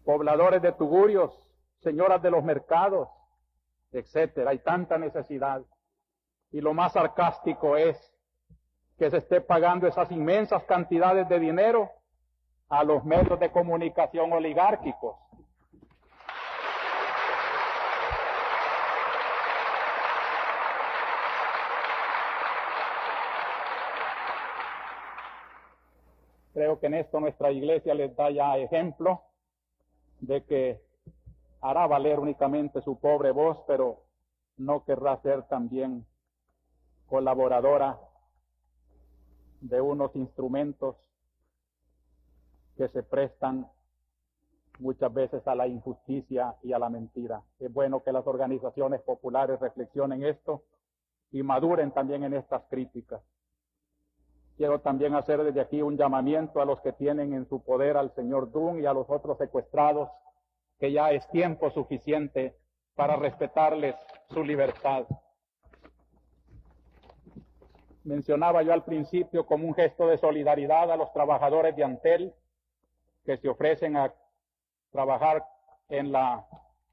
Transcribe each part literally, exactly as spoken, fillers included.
pobladores de tugurios, señoras de los mercados, etcétera. Hay tanta necesidad. Y lo más sarcástico es que se esté pagando esas inmensas cantidades de dinero a los medios de comunicación oligárquicos. Creo que en esto nuestra iglesia les da ya ejemplo de que hará valer únicamente su pobre voz, pero no querrá ser también colaboradora de unos instrumentos que se prestan muchas veces a la injusticia y a la mentira. Es bueno que las organizaciones populares reflexionen esto y maduren también en estas críticas. Quiero también hacer desde aquí un llamamiento a los que tienen en su poder al señor Dunn y a los otros secuestrados, que ya es tiempo suficiente para respetarles su libertad. Mencionaba yo al principio como un gesto de solidaridad a los trabajadores de Antel que se ofrecen a trabajar en la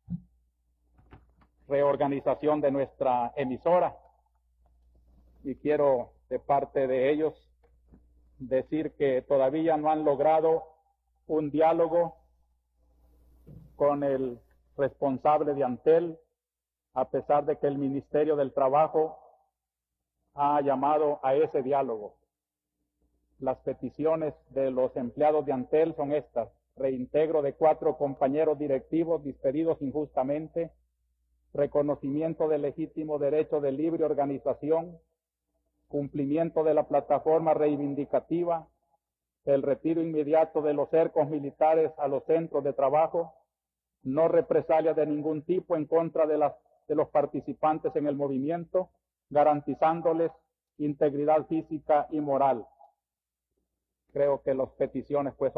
reorganización de nuestra emisora, y quiero de parte de ellos decir que todavía no han logrado un diálogo con el responsable de Antel, a pesar de que el Ministerio del Trabajo ha llamado a ese diálogo. Las peticiones de los empleados de Antel son estas: reintegro de cuatro compañeros directivos despedidos injustamente, reconocimiento del legítimo derecho de libre organización, cumplimiento de la plataforma reivindicativa, el retiro inmediato de los cercos militares a los centros de trabajo, no represalias de ningún tipo en contra de, las, de los participantes en el movimiento, garantizándoles integridad física y moral. Creo que las peticiones pues